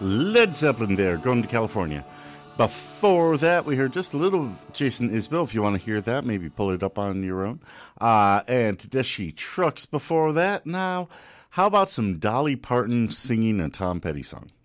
Led Zeppelin there, Going to California. Before that, we heard just a little of Jason Isbell. If you want to hear that, maybe pull it up on your own. And Tedeschi Trucks before that. Now, how about some Dolly Parton singing a Tom Petty song?